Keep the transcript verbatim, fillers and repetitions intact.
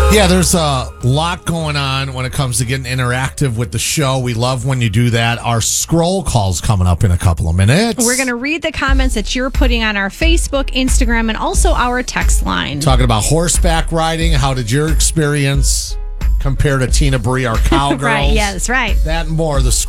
Yeah, there's a lot going on when it comes to getting interactive with the show. We love when you do that. Our scroll call's coming up in a couple of minutes. We're going to read the comments that you're putting on our Facebook, Instagram, and also our text line. Talking about horseback riding. How did your experience compare to Tina Bree, our cowgirls? Right, yes, right. That and more. The